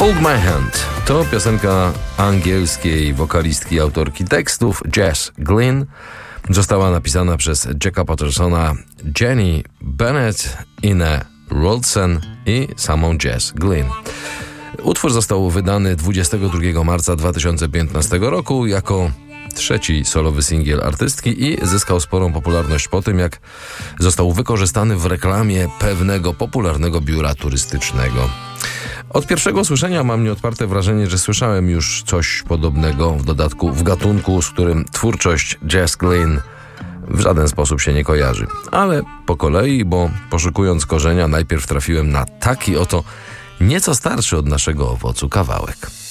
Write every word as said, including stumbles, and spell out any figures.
Hold My Hand to piosenka angielskiej wokalistki, autorki tekstów Jess Glynne. Została napisana przez Jacka Pattersona, Jenny Bennett, Inę Roldsen i samą Jess Glynne. Utwór został wydany dwudziestego drugiego marca dwa tysiące piętnastego roku jako trzeci solowy singiel artystki i zyskał sporą popularność po tym, jak został wykorzystany w reklamie pewnego popularnego biura turystycznego. Od pierwszego usłyszenia mam nieodparte wrażenie, że słyszałem już coś podobnego, w dodatku w gatunku, z którym twórczość Jess Glynne w żaden sposób się nie kojarzy. Ale po kolei, bo poszukując korzenia, najpierw trafiłem na taki oto nieco starszy od naszego owocu kawałek.